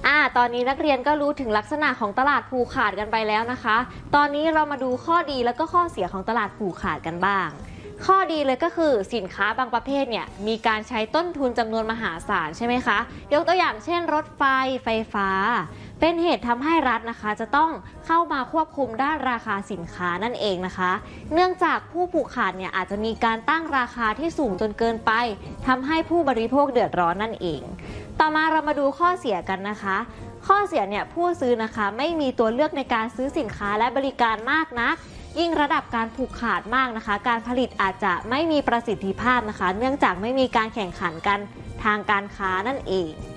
ตอนนี้นักเรียนก็รู้ถึงลักษณะของตลาดผูกขาดกันไปแล้วนะคะ ตอนนี้เรามาดูข้อดีแล้วก็ข้อเสียของตลาดผูกขาดกันบ้างข้อดีเลยก็คือสินค้าบางประเภทเนี่ยมีการใช้ต้นทุนจำนวนมหาศาลใช่ไหมคะยกตัวอย่างเช่นรถไฟไฟฟ้าเป็นเหตุทำให้รัฐนะคะจะต้องเข้ามาควบคุมด้านราคาสินค้านั่นเองนะคะเนื่องจากผู้ผูกขาดเนี่ยอาจจะมีการตั้งราคาที่สูงจนเกินไปทำให้ผู้บริโภคเดือดร้อนนั่นเองต่อมาเรามาดูข้อเสียกันนะคะข้อเสียเนี่ยผู้ซื้อนะคะไม่มีตัวเลือกในการซื้อสินค้าและบริการมากนักยิ่งระดับการผูกขาดมากนะคะการผลิตอาจจะไม่มีประสิทธิภาพนะคะเนื่องจากไม่มีการแข่งขันกันทางการค้านั่นเอง